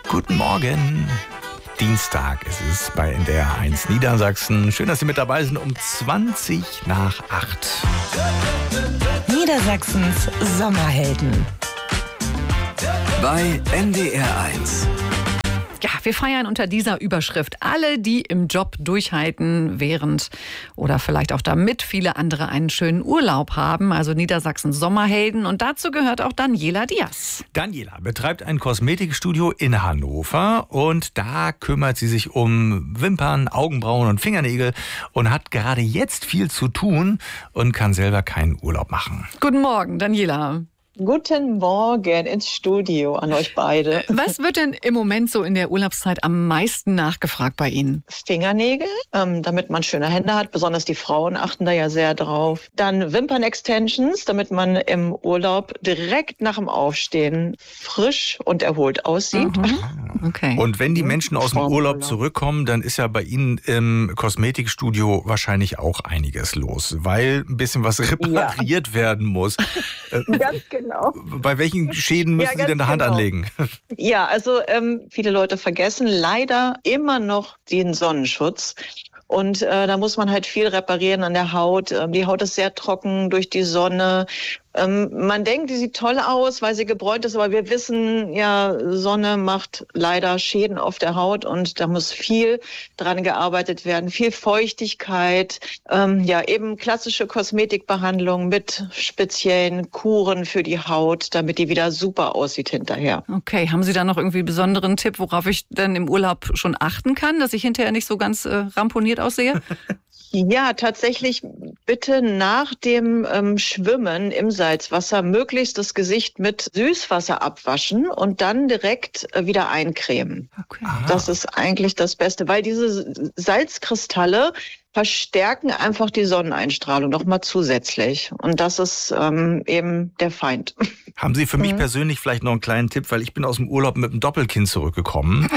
Guten Morgen. Dienstag ist es bei NDR 1 Niedersachsen. Schön, dass Sie mit dabei sind um 20 nach 8. Niedersachsens Sommerhelden. Bei NDR 1. Ja, wir feiern unter dieser Überschrift alle, die im Job durchhalten, während oder vielleicht auch damit viele andere einen schönen Urlaub haben. Also Niedersachsens Sommerhelden. Und dazu gehört auch Daniela Diaz. Daniela betreibt ein Kosmetikstudio in Hannover und da kümmert sie sich um Wimpern, Augenbrauen und Fingernägel und hat gerade jetzt viel zu tun und kann selber keinen Urlaub machen. Guten Morgen, Daniela. Guten Morgen ins Studio an euch beide. Was wird denn im Moment so in der Urlaubszeit am meisten nachgefragt bei Ihnen? Fingernägel, damit man schöne Hände hat. Besonders die Frauen achten da ja sehr drauf. Dann Wimpern-Extensions, damit man im Urlaub direkt nach dem Aufstehen frisch und erholt aussieht. Okay. Und wenn die Menschen aus dem Urlaub zurückkommen, dann ist ja bei Ihnen im Kosmetikstudio wahrscheinlich auch einiges los, weil ein bisschen was repariert werden muss. Ganz genau. Bei welchen Schäden müssen Sie denn eine Hand anlegen? Ja, also viele Leute vergessen leider immer noch den Sonnenschutz. Und da muss man halt viel reparieren an der Haut. Die Haut ist sehr trocken durch die Sonne. Man denkt, die sieht toll aus, weil sie gebräunt ist, aber wir wissen, ja, Sonne macht leider Schäden auf der Haut und da muss viel dran gearbeitet werden, viel Feuchtigkeit, eben klassische Kosmetikbehandlung mit speziellen Kuren für die Haut, damit die wieder super aussieht hinterher. Okay, haben Sie da noch irgendwie einen besonderen Tipp, worauf ich denn im Urlaub schon achten kann, dass ich hinterher nicht so ganz ramponiert aussehe? Ja, tatsächlich bitte nach dem Schwimmen im Salzwasser möglichst das Gesicht mit Süßwasser abwaschen und dann direkt wieder eincremen. Okay. Das ist eigentlich das Beste, weil diese Salzkristalle verstärken einfach die Sonneneinstrahlung nochmal zusätzlich. Und das ist eben der Feind. Haben Sie für mich persönlich vielleicht noch einen kleinen Tipp, weil ich bin aus dem Urlaub mit einem Doppelkinn zurückgekommen.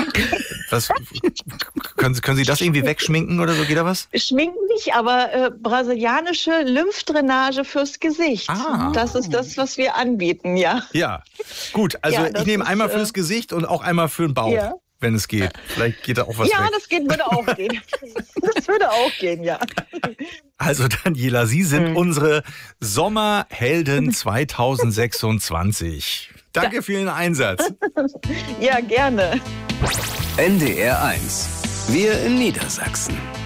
Können Sie das irgendwie wegschminken oder so? Geht da was? Schminken nicht, aber brasilianische Lymphdrainage fürs Gesicht. Das ist das, was wir anbieten, ja. Ja, gut. Also ich nehme einmal fürs Gesicht und auch einmal für den Bauch. Ja. Wenn es geht. Vielleicht geht da auch was weg. Ja, würde auch gehen. Das würde auch gehen, ja. Also Daniela, Sie sind unsere Sommerhelden 2026. Danke für Ihren Einsatz. Ja, gerne. NDR 1. Wir in Niedersachsen.